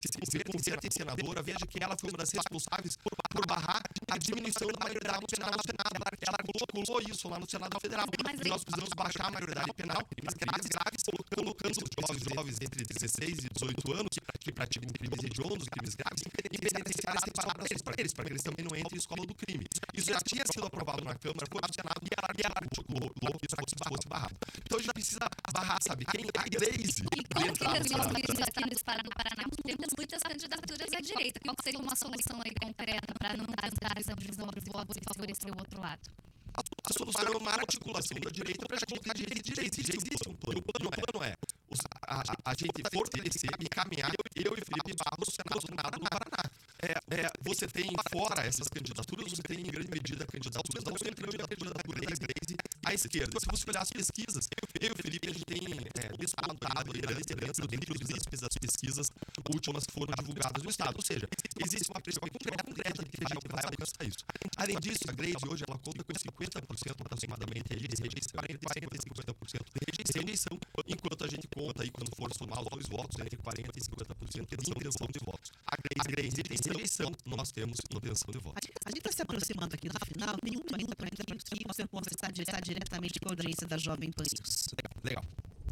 se converter em senadora, veja que ela foi uma das responsáveis por barrar a diminuição da maioridade penal no Senado. Ela colocou isso lá no Senado Federal. E nós precisamos baixar a maioridade penal nas crimes graves, colocando os jovens entre 16 e 18 anos que praticam crimes hediondos, crimes graves, em penitenciárias separadas para eles, para que eles também não entrem em escola do crime. Isso já tinha sido aprovado na Câmara, foi no Senado, e ela colocou isso para que isso fosse barrado. Então a gente precisa barrar, sabe, quem a Grace. E como que eles vão isso aqui no Estado do Paraná? Temos muitas candidaturas à direita. Qual seria uma solução aí concreta para não dar essa divisão de votos e favorecer o outro lado? A solução é uma articulação da direita para colocar direita. Já existe um plano. O plano é a gente fortalecer e caminhar, eu e Felipe Barros, no Senado do Paraná. Você tem fora essas candidaturas, você tem em grande medida candidaturas da Grace à esquerda. Se você olhar as pesquisas, eu e o Felipe, a gente tem despontado dentro das pesquisas últimas que foram divulgadas no Estado. Ou seja, existe uma perspectiva concreta de que a gente vai alcançar isso. Além disso, a Grace hoje ela conta com 50% aproximadamente de rejeição, 40% de rejeição, enquanto a gente conta aí, quando for somar os dois votos, entre 40% e 50% de intenção de votos. A Grace tem eleição, nós temos intenção de votos. A gente está se aproximando aqui do final, tem uma pergunta para que você possa estar diretamente com a audiência da Jovem Pan News. Legal.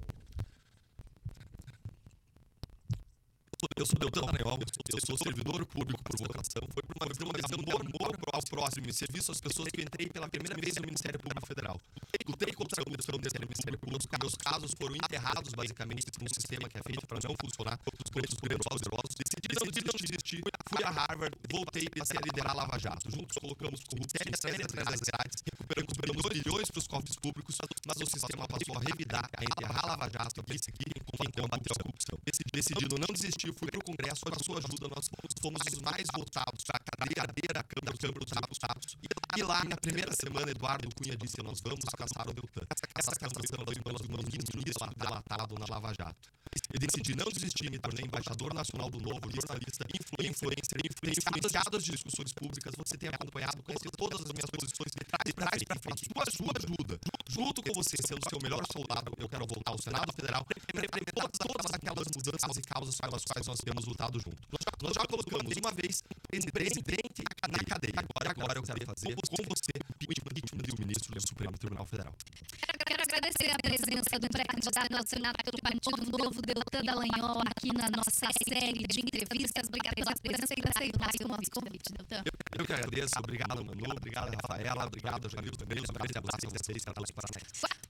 Eu sou Deltan Dallagnol, eu sou servidor público por vocação. Foi por uma visão do amor ao próximo e serviço às pessoas que eu entrei pela primeira vez no Ministério Público Federal. Lutei contra a corrupção do Ministério Público, meus casos foram enterrados basicamente por um sistema que é feito para não funcionar por esses grandes poderosos. Decidi não desistir, fui a Harvard, voltei e passei a liderar a Lava Jato. Juntos colocamos corrupção séria atrás das grades, recuperamos bilhões para os cofres públicos, mas o sistema passou a revidar, a enterrar a Lava Jato e perseguir quem combateu a corrupção. Decidindo não desistir, fui para o Congresso, com a sua ajuda, nós fomos os mais votados para a cadeira Câmara dos Deputados. E lá, na primeira semana, Eduardo Cunha disse: nós vamos caçar o Deltan. Essa cassação foi pelos ministros delatado na Lava Jato. Eu decidi não desistir, me tornei embaixador nacional do Novo, jornalista, influencer, influenciado de discussões públicas. Você tem acompanhado, conhecido todas as minhas posições de trás para frente. Sua ajuda, junto com você, sendo o seu melhor soldado, eu quero voltar ao Senado Federal, todas aquelas mudanças e causas pelas quais nós temos lutado junto. Nós já colocamos uma vez presidente na cadeia. Agora eu quero fazer com você o impeachment do ministro do Supremo Tribunal Federal. Quero agradecer a presença do pré-candidato ao Senado pelo Partido Novo, Deltan Dallagnol, aqui na nossa série de entrevistas. Obrigada pela presença e por aceitar o nosso convite, Deltan. Eu que agradeço. Obrigado, Manu. Obrigado, Rafaela. Obrigado, Jamil, também. Um grande abraço a vocês, Carlos Paraná.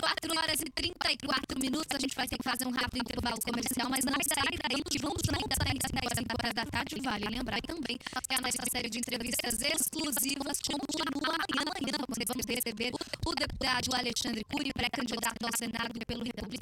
4h34, a gente vai ter que fazer um rápido intervalo comercial, mas não sai daí, que vamos ainda sair às 5 horas da tarde. Vale lembrar também que a nossa série de entrevistas exclusivas continua amanhã. Vamos receber o deputado Alexandre Cury, pré-candidato ao Senado pelo Republicano.